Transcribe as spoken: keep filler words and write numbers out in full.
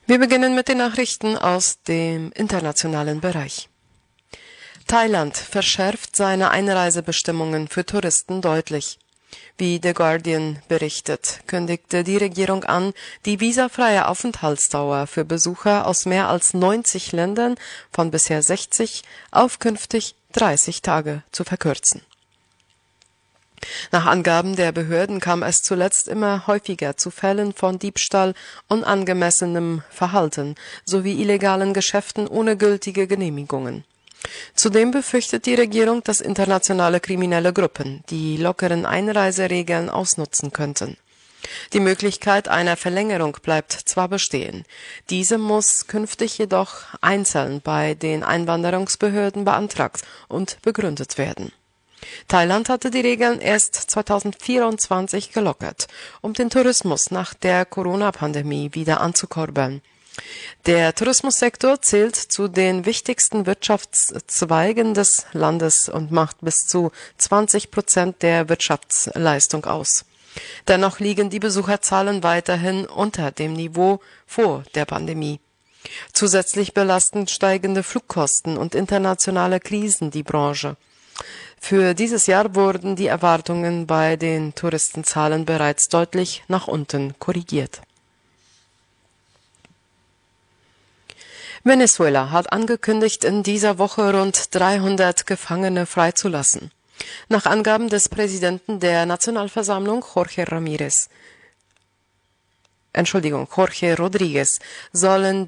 Wir beginnen mit den Nachrichten aus dem internationalen Bereich. Thailand verschärft seine Einreisebestimmungen für Touristen deutlich. Wie The Guardian berichtet, kündigte die Regierung an, die visafreie Aufenthaltsdauer für Besucher aus mehr als neunzig Ländern von bisher sechzig auf künftig dreißig Tage zu verkürzen. Nach Angaben der Behörden kam es zuletzt immer häufiger zu Fällen von Diebstahl, unangemessenem Verhalten sowie illegalen Geschäften ohne gültige Genehmigungen. Zudem befürchtet die Regierung, dass internationale kriminelle Gruppen die lockeren Einreiseregeln ausnutzen könnten. Die Möglichkeit einer Verlängerung bleibt zwar bestehen, diese muss künftig jedoch einzeln bei den Einwanderungsbehörden beantragt und begründet werden. Thailand hatte die Regeln erst zweitausendvierundzwanzig gelockert, um den Tourismus nach der Corona-Pandemie wieder anzukurbeln. Der Tourismussektor zählt zu den wichtigsten Wirtschaftszweigen des Landes und macht bis zu zwanzig Prozent der Wirtschaftsleistung aus. Dennoch liegen die Besucherzahlen weiterhin unter dem Niveau vor der Pandemie. Zusätzlich belasten steigende Flugkosten und internationale Krisen die Branche. Für dieses Jahr wurden die Erwartungen bei den Touristenzahlen bereits deutlich nach unten korrigiert. Venezuela hat angekündigt, in dieser Woche rund dreihundert Gefangene freizulassen. Nach Angaben des Präsidenten der Nationalversammlung, Jorge Ramirez, Entschuldigung, Jorge Rodriguez, sollen